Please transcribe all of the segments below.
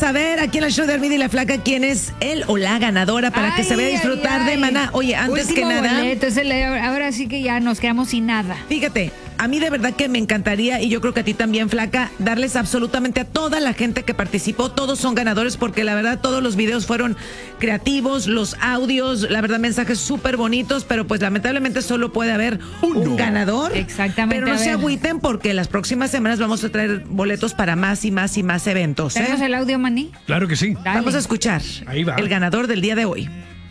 saber aquí en el show de Armida y la Flaca quién es él o la ganadora para que se vaya a disfrutar de Maná. Oye, antes Último que nada, boleto, ahora sí que ya nos quedamos sin nada. fíjate, a mí de verdad que me encantaría, y yo creo que a ti también, Flaca, darles absolutamente a toda la gente que participó. Todos son ganadores porque la verdad todos los videos fueron creativos, los audios, la verdad mensajes súper bonitos, pero pues lamentablemente solo puede haber un ganador. Exactamente. Pero no se agüiten porque las próximas semanas vamos a traer boletos para más y más y más eventos. ¿Tenemos el audio, Maní? Claro que sí. Dale. Vamos a escuchar Ahí va. el ganador del día de hoy.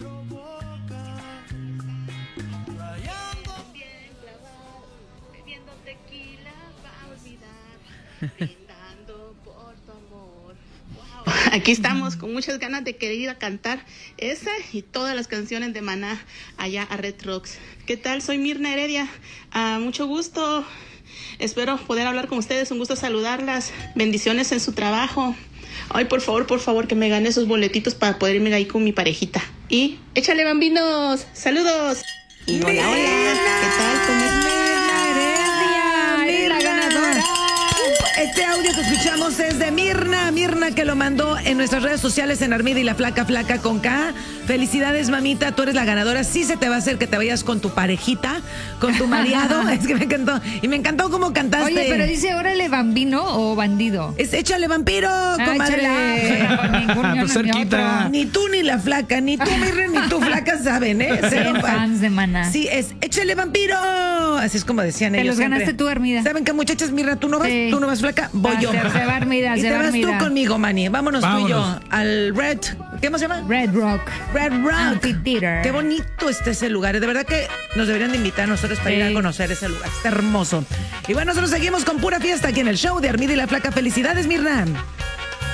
Aquí estamos con muchas ganas de querer ir a cantar esa y todas las canciones de Maná allá a Red Rocks. ¿Qué tal? Soy Mirna Heredia. Mucho gusto. Espero poder hablar con ustedes. Un gusto saludarlas. Bendiciones en su trabajo. Ay, por favor, que me gane esos boletitos para poder irme ahí con mi parejita. Y échale, bambinos. Saludos. Y hola, ¿qué tal? ¿Cómo están? Eres la ganadora. Este audio que escuchamos es de Mirna que lo mandó en nuestras redes sociales en Armida y la Flaca con K. Felicidades, mamita, tú eres la ganadora. Sí se te va a hacer que te vayas con tu parejita, con tu mariado. Es que me encantó. Y me encantó cómo cantaste. Oye, pero dice, órale, bambino o bandido. Es échale vampiro, comadre. Pues cerquita. Ni tú ni la Flaca, ni tú, Mirna, ni tú, Flaca, saben, ¿eh? Cero fans de Maná. Sí, es échale vampiro. Así es como decían ellos. Te los ganaste siempre. tú, Armida. ¿Saben qué, muchachas? Mirna, tú no vas, Sí. tú no vas, Flaca, voy yo. Se va Armida, Y se te va vas tú Armida. conmigo, Manny. Vámonos tú y yo al Red. ¿Cómo se llama? Red Rock. Red Rock. Amphitheater. Qué bonito está ese lugar. De verdad que nos deberían de invitar a nosotros para ir a conocer ese lugar. Está hermoso. Y bueno, nosotros seguimos con pura fiesta aquí en el show de Armida y la Flaca. Felicidades, Mirna.